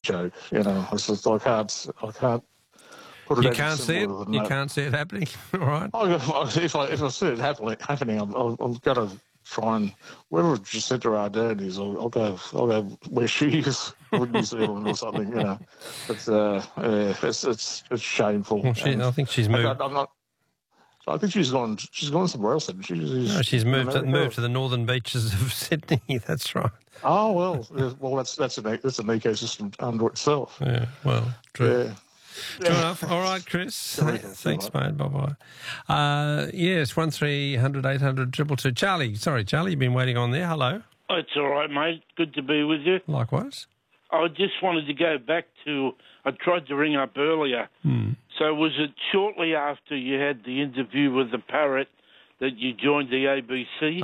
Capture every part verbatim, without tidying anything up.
joke. You know, it's just, I can't, I can't put it. You any can't see it. simpler than You that. can't see it happening. All right. I, if I if I see it happening, happening, I'm, I'm, I'm going to try and wherever Jacinta Ardern is, I'll, I'll go. I'll go where she is, in New Zealand or something. You know, it's uh, yeah, it's it's it's shameful. Well, she, And I think she's I, moved. I'm not. I think she's gone. She's gone somewhere else. She's, she's, No, she's moved to, America. moved to the northern beaches of Sydney. That's right. Oh well, yeah, well that's that's an that's an ecosystem unto itself. Yeah. Well, true. Yeah. True enough. All right, Chris. Thanks, mate. Bye-bye. Uh, yes, one three hundred eight hundred triple two. Charlie, sorry, Charlie, you've been waiting on there. Hello. Oh, it's all right, mate. Good to be with you. Likewise. I just wanted to go back to, I tried to ring up earlier. Hmm. So was it shortly after you had the interview with the parrot that you joined the A B C?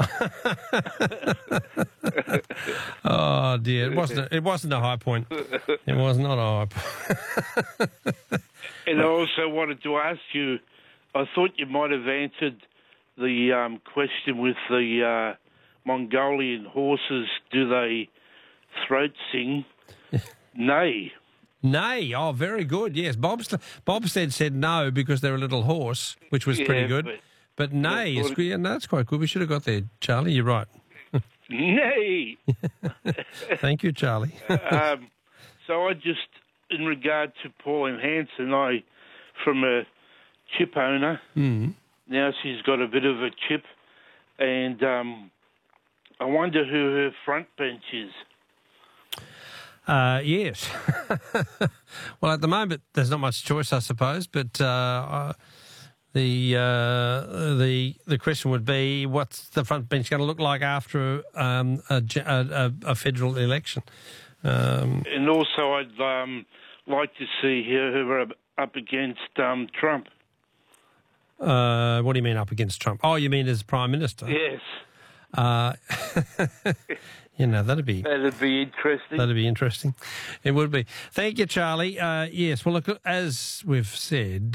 Oh, dear. It wasn't, a, it wasn't a high point. It was not a high point. And I also wanted to ask you, I thought you might have answered the um, question with the uh, Mongolian horses, do they throat sing? Nay. Nay. Oh, very good. Yes. Bob, Bob said, said no because they're a little hoarse, which was Yeah, pretty good. but- But nay, Yeah, is well, good. Yeah, no, that's quite good. We should have got there, Charlie. You're right. Nay. Thank you, Charlie. um, so I just, in regard to Pauline Hanson, I, from a chip owner, Mm. now she's got a bit of a chip, and um, I wonder who her front bench is. Uh, yes. Well, at the moment, there's not much choice, I suppose, but uh, uh, the uh, the the question would be, what's the front bench going to look like after um, a, a, a federal election? Um, And also, I'd um, like to see her up- up against um, Trump. uh, what do you mean up against Trump? Oh, you mean as Prime Minister? Yes, Uh, you know, that'd be... that'd be interesting. That'd be interesting. It would be. Thank you, Charlie. Uh, yes, well, look, as we've said...